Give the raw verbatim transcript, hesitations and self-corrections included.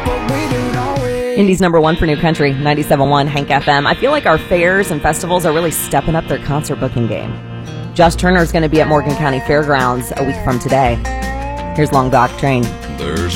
Indy's number one for New Country, ninety-seven point one Hank F M. I feel like our fairs and festivals are really stepping up their concert booking game. Josh Turner is going to be at Morgan County Fairgrounds a week from today. Here's Long Dock Train. There's